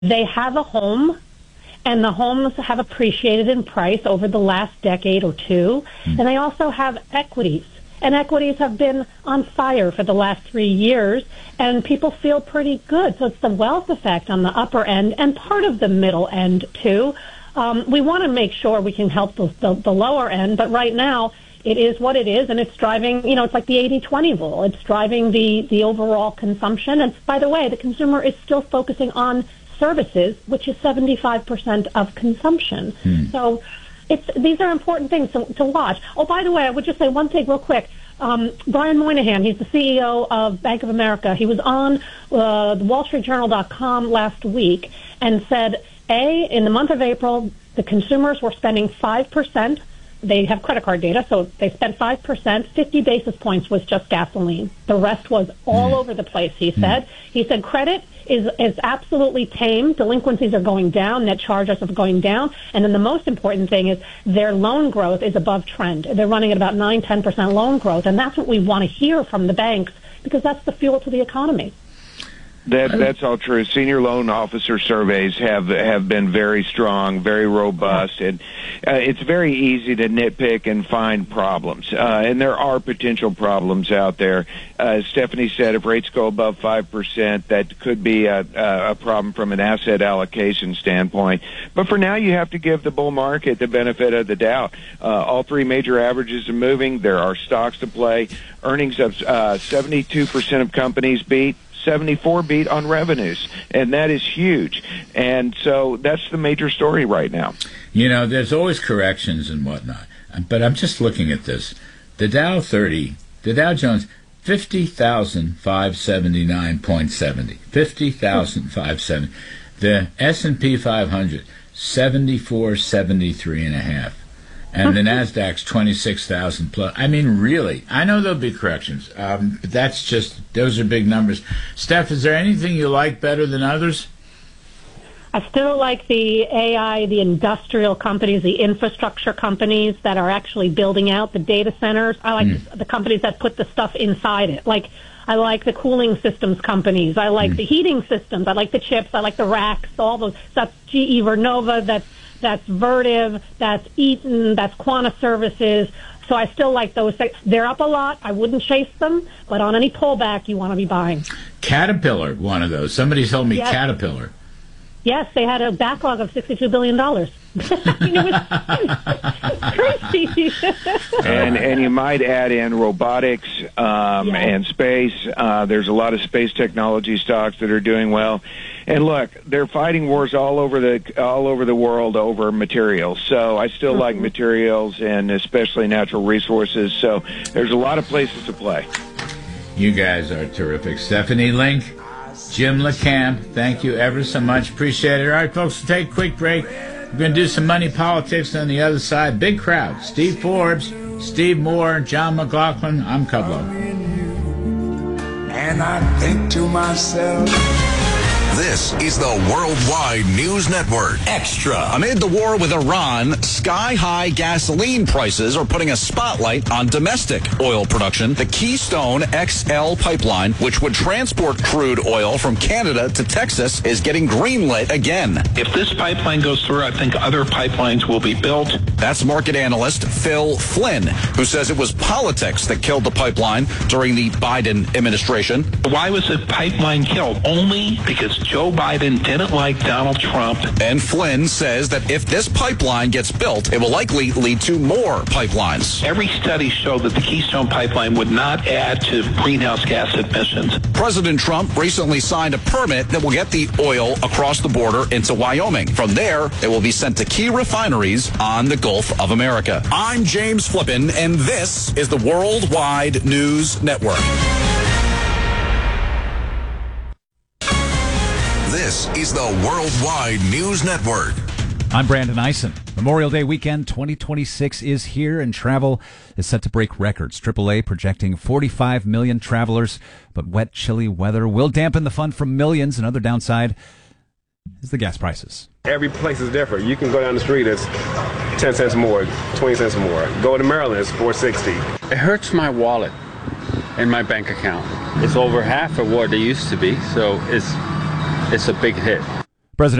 They have a home, and the homes have appreciated in price over the last decade or two, and they also have equities. And equities have been on fire for the last 3 years, and people feel pretty good. So it's the wealth effect on the upper end and part of the middle end, too. We want to make sure we can help the lower end, but right now it is what it is, and it's driving, it's like the 80-20 rule. It's driving the overall consumption. And by the way, the consumer is still focusing on services, which is 75% of consumption. So these are important things to watch. Oh, by the way, I would just say one thing real quick. Brian Moynihan, he's the CEO of Bank of America. He was on WallStreetJournal.com last week and said, in the month of April, the consumers were spending 5%. They have credit card data, so they spent 5%. 50 basis points was just gasoline. The rest was all over the place, he said. He said credit is absolutely tame. Delinquencies are going down. Net charge-offs are going down. And then the most important thing is their loan growth is above trend. They're running at about 9-10% loan growth. And that's what we want to hear from the banks, because that's the fuel to the economy. That's all true. Senior loan officer surveys have been very strong, very robust, and it's very easy to nitpick and find problems. And there are potential problems out there. As Stephanie said, if rates go above 5%, that could be a problem from an asset allocation standpoint. But for now, you have to give the bull market the benefit of the doubt. All three major averages are moving. There are stocks to play. Earnings of 72% of companies beat. 74 beat on revenues, and that is huge. And so that's the major story right now. There's always corrections and whatnot, but I'm just looking at this. The Dow Jones, 50,579.70. 50,570. The S&P 500, 7473.5. And the NASDAQ's 26,000 plus. I mean, really, I know there'll be corrections, but those are big numbers. Steph, is there anything you like better than others? I still like the AI, the industrial companies, the infrastructure companies that are actually building out the data centers. I like the companies that put the stuff inside it. I like the cooling systems companies. I like the heating systems. I like the chips. I like the racks, all those. That's GE Vernova, that's Vertiv, that's Eaton, that's Quanta Services. So I still like those. They're up a lot. I wouldn't chase them, but on any pullback, you want to be buying. Caterpillar, one of those. Somebody told me yes. Caterpillar. Yes, they had a backlog of $62 billion. It was crazy. and you might add in robotics and space. There's a lot of space technology stocks that are doing well. And look, they're fighting wars all over the world over materials. So I still like materials and especially natural resources. So there's a lot of places to play. You guys are terrific. Stephanie Link, Jim LeCamp, thank you ever so much. Appreciate it. All right, folks, we'll take a quick break. We're going to do some money politics on the other side. Big crowd. Steve Forbes, Steve Moore, John McLaughlin. I'm Cublo. And I think to myself, this is the Worldwide News Network. Extra. Amid the war with Iran, sky-high gasoline prices are putting a spotlight on domestic oil production. The Keystone XL pipeline, which would transport crude oil from Canada to Texas, is getting greenlit again. If this pipeline goes through, I think other pipelines will be built. That's market analyst Phil Flynn, who says it was politics that killed the pipeline during the Biden administration. Why was the pipeline killed? Only because Joe Biden didn't like Donald Trump. And Flynn says that if this pipeline gets built, it will likely lead to more pipelines. Every study showed that the Keystone pipeline would not add to greenhouse gas emissions. President Trump recently signed a permit that will get the oil across the border into Wyoming. From there, it will be sent to key refineries on the Gulf of America. I'm James Flippin, and this is the Worldwide News Network. This is the Worldwide News Network. I'm Brandon Eisen. Memorial Day weekend 2026 is here, and travel is set to break records. AAA projecting 45 million travelers, but wet, chilly weather will dampen the fun for millions. Another downside is the gas prices. Every place is different. You can go down the street, it's 10 cents more, 20 cents more. Go to Maryland, it's $4.60. It hurts my wallet and my bank account. It's over half of what it used to be, so it's a big hit.